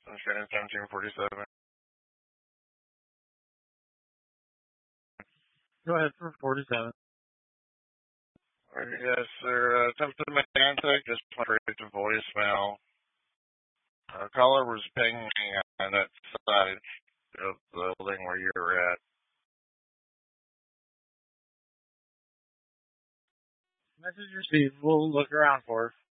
Shannon 1747. Go ahead for 47. Yes, sir. Attempted my contact, just went straight to voicemail. Caller was pinging me on that side of the building where you're at. Message received. We'll look around for it.